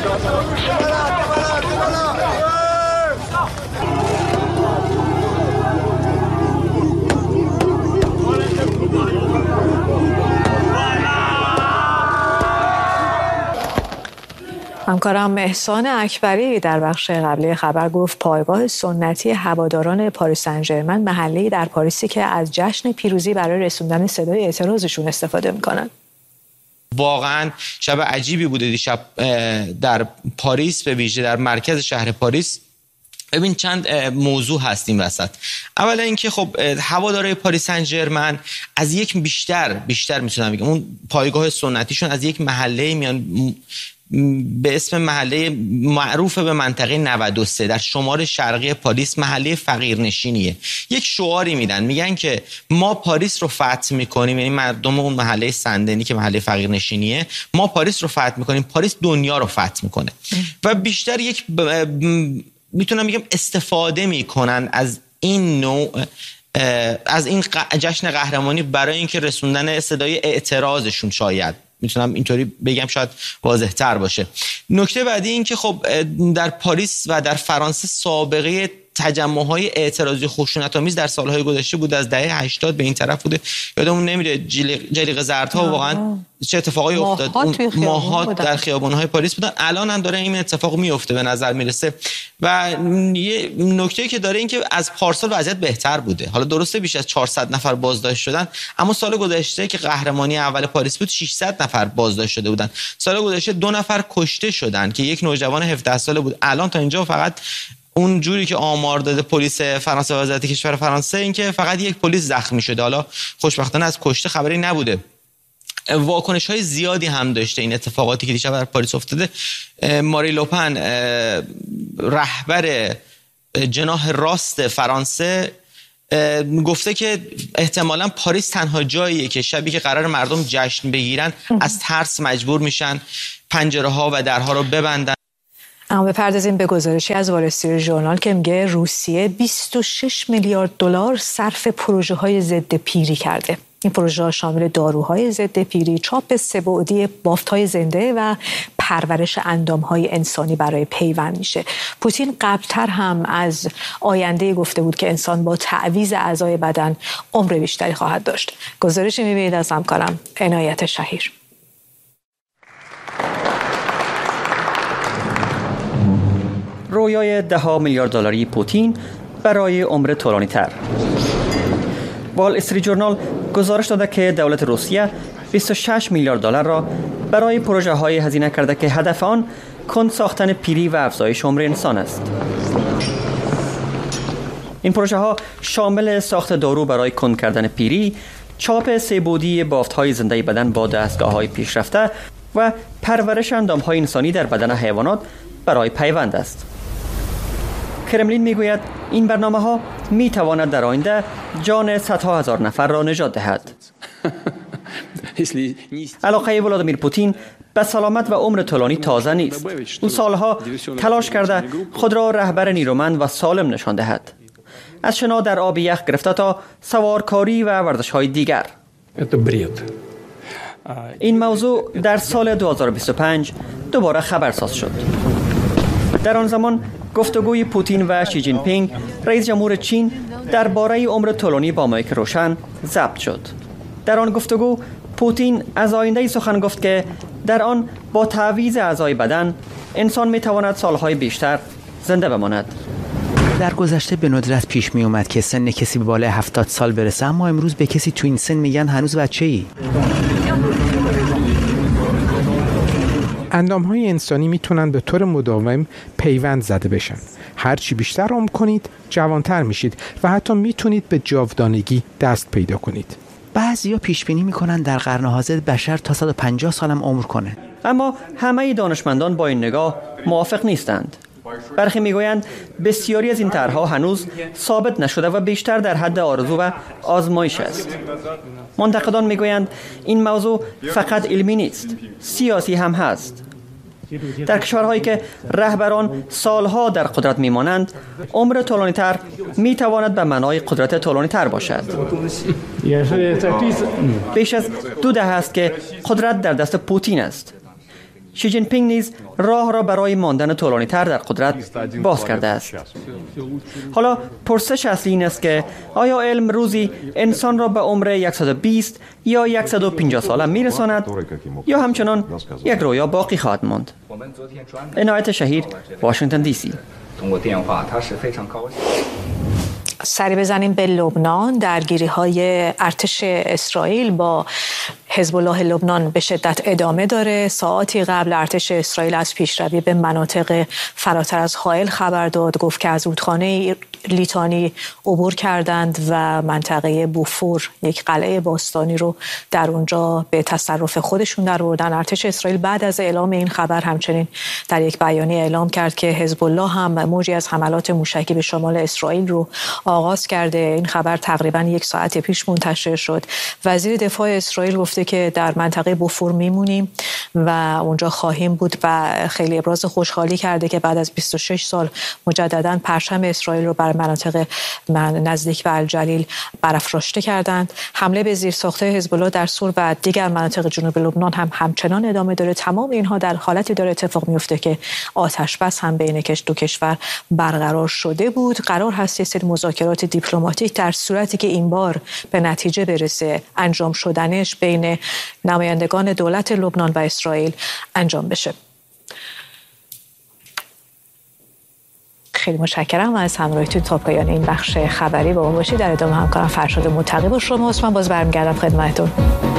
همکارم احسان اکبری در بخش قبلی خبر گفت پایگاه سنتی هواداران پاریس سن ژرمن محله‌ای در پاریسی که از جشن پیروزی برای رسوندن صدای اعتراضشون استفاده میکنن. واقعا شب عجیبی بوده دیشب در پاریس، به ویژه در مرکز شهر پاریس. ببین چند موضوع هستیم وسط. اولا اینکه خب هوادارهای پاریس سن ژرمن از یک بیشتر میتونم بگم اون پایگاه سنتیشون از یک محله میان به اسم محله معروف به منطقه 93 در شمال شرقی پاریس، محله فقیرنشینیه. یک شعاری میگن که ما پاریس رو فتح میکنیم، یعنی مردم اون محله سندنی که محله فقیرنشینیه، ما پاریس رو فتح میکنیم، پاریس دنیا رو فتح میکنه. و بیشتر یک میتونم بگم استفاده میکنن از این نوع از این جشن قهرمانی برای اینکه رسوندن صدای اعتراضشون، شاید میتونم اینطوری بگم، شاید واضح تر باشه. نکته بعدی این که خب در پاریس و در فرانسه سابقه تجمع‌های اعتراضی خشونت‌آمیز در سال‌های گذشته بود، از دهه 80 به این طرف بوده. یادمون نمیره جلیقه زردها واقعا چه اتفاقایی افتاد، ماهات در خیابان‌های پاریس بودن. الان هم داره این اتفاق میفته به نظر میرسه. و یه نکته‌ای که داره این که از پارسال وضعیت بهتر بوده. حالا درسته بیش از 400 نفر بازداشت شدن، اما سال گذشته که قهرمانی اول پاریس بود 600 نفر بازداشت شده بودن. سال گذشته 2 نفر کشته شدن که یک نوجوان 17 ساله بود. الان تا اینجا فقط اون جوری که آمار داده پلیس فرانسه، وزارت کشور فرانسه، این که فقط یک پلیس زخمی شده. حالا خوشبختانه از کشته خبری نبوده. واکنش‌های زیادی هم داشته این اتفاقاتی که دیشب در پاریس افتاده. ماری لوپن، رهبر جناح راست فرانسه، گفته که احتمالاً پاریس تنها جاییه که شبی که قرار مردم جشن بگیرن از ترس مجبور میشن پنجره‌ها و درها رو ببندن. اما بپردازیم به گزارشی از وال استریت ژورنال که میگه روسیه 26 میلیارد دلار صرف پروژه‌های ضد پیری کرده. این پروژه شامل داروهای ضد پیری، چاپ سه‌بعدی بافت‌های زنده و پرورش اندام‌های انسانی برای پیوند میشه. پوتین قبلتر هم از آینده گفته بود که انسان با تعویض اعضای بدن عمر بیشتری خواهد داشت. گزارشی می‌بینید از همکارم عنایت شهیر. رویای 10 میلیارد دلاری پوتین برای عمر طولانی‌تر. وال استریت ژورنال گزارش داده که دولت روسیه 26 میلیارد دلار را برای پروژه‌های هزینه کرده که هدف آن کند ساختن پیری و افزایش عمر انسان است. این پروژه‌ها شامل ساخت دارو برای کند کردن پیری، چاپ سه‌بعدی بافت‌های زنده بدن با دستگاه‌های پیشرفته و پرورش اندام‌های انسانی در بدن حیوانات برای پیوند است. کرملین میگوید این برنامه‌ها می‌تواند در آینده جان صدها هزار نفر را نجات دهد. علاقه ولادیمیر پوتین به سلامت و عمر طولانی تازه نیست. او سالها تلاش کرده خود را رهبر نیرومند و سالم نشان دهد. از شنا در آب یخ گرفته تا سوارکاری و ورزش‌های دیگر. این موضوع در سال 2025 دوباره خبرساز شد. در آن زمان گفتگوی پوتین و شی جین پینگ رئیس جمهور چین درباره عمر طولانی با مایک روشن ضبط شد. در آن گفتگو پوتین از آینده‌ای سخن گفت که در آن با تعویض اعضای بدن انسان می‌تواند سالهای بیشتر زنده بماند. در گذشته به ندرت پیش می اومد که سن کسی به بالای 70 سال برسه، اما امروز به کسی تو این سن میگن هنوز بچه‌ای. اندام‌های انسانی میتونن به طور مداوم پیوند زده بشن. هرچی بیشتر عمر کنید جوانتر میشید و حتی میتونید به جاودانگی دست پیدا کنید. بعضیا پیش بینی میکنن در قرن حاضر بشر تا 150 سالم عمر کنه. اما همه دانشمندان با این نگاه موافق نیستند. برخی میگویند بسیاری از این طرح‌ها هنوز ثابت نشده و بیشتر در حد آرزو و آزمایش است. منتقدان میگویند این موضوع فقط علمی نیست، سیاسی هم هست. در کشورهایی که رهبران سالها در قدرت میمانند، عمر طولانی‌تر میتواند به معنای قدرت طولانی‌تر باشد. بیش از 2 دهه است که قدرت در دست پوتین است. شی جین پینگ نیز راه را برای ماندن طولانی تر در قدرت باز کرده است. حالا پرسش اصلی این است که آیا علم روزی انسان را به عمر 120 یا 150 ساله میرساند یا همچنان یک رویا باقی خواهد ماند؟ عنایت شهیر، واشنگتن دی سی. سری بزنیم به لبنان. درگیری‌های ارتش اسرائیل با حزب الله لبنان به شدت ادامه داره. ساعاتی قبل ارتش اسرائیل از پیشروی به مناطق فراتر از حائل خبر داد. گفت که از رودخانه لیتانی عبور کردند و منطقه بوفور، یک قلعه باستانی رو در اونجا به تصرف خودشون درآوردن. ارتش اسرائیل بعد از اعلام این خبر همچنین در یک بیانیه اعلام کرد که حزب الله هم موجی از حملات موشکی به شمال اسرائیل رو آغاز کرده. این خبر تقریبا یک ساعت پیش منتشر شد. وزیر دفاع اسرائیل گفته که در منطقه بوفور میمونیم و اونجا خواهیم بود و خیلی ابراز خوشحالی کرده که بعد از 26 سال مجددا پرچم اسرائیل رو بر مناطق نزدیک به الجلیل برافراشته کردند. حمله به زیرساخت‌های حزب الله در سور و دیگر مناطق جنوب لبنان هم همچنان ادامه داره. تمام اینها در حالتی داره اتفاق میفته که آتش بس هم بین دو کشور برقرار شده بود. قرار هست یه سری مذاکرات دیپلماتیک در صورتی که این بار به نتیجه برسه انجام شدنش بین نمایندگان دولت لبنان و اسرائیل انجام بشه. خیلی متشکرم از همراهیتون تا پایان این بخش خبری. با ما باشید. در ادامه همکارم فرشاد متقی با شما. من باز برمیگردم خدمتتون.